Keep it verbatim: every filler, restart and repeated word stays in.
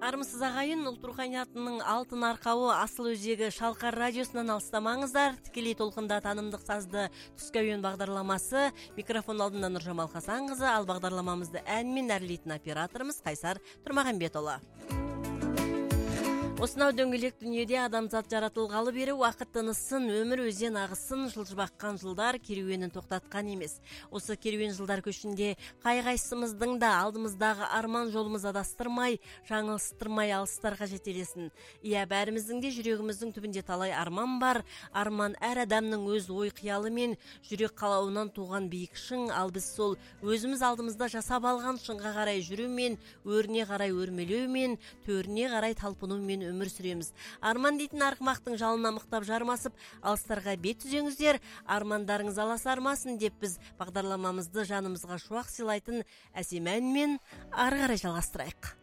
Армысыз агайын, улут руханиятынын алтын аркабы Асыл өзегі Шалкар радиосунан алыстамаңыздар. Тикелей толкунда таанымдык сазды Түскө үйөн багдарламасы. Микрофон алдында Нуржамал Хасан кызы, ал багдарламамызды ән менен әрлейтин операторубуз Кайсар Турмагамбетова. Осынау дөңгелек дүниеде адамзат жаратылғалы бері уақыт тынысын, өмір өзен ағысын жылжыбаққан жылдар керуенін тоқтатқан емес. Осы керуен жылдар көшінде қай-қайсымыздың да алдымыздағы арман жолымыз адастырмай, жаңылыстырмай алыстарға жетелесін. Иә, бәріміздің де жүрегіміздің түбінде талай арман бар. Арман әр адамның өз ой қиялы мен жүрек қалауынан туған биік шың, ал біз сол өзіміз алдымызда жасап алған шыңға қарай жүрумен, өріне қарай өрмелеумен, төріне қарай талпынумен өмір сүреміз. Арман дейтін арғымақтың жалына мықтап жармасып, алыстарға бет түзеңіздер, армандарыңыз аласармасын деп біз бағдарламамызды жанымызға шуақ сыйлайтын әсем әнмен ары қарай жалғастырайық.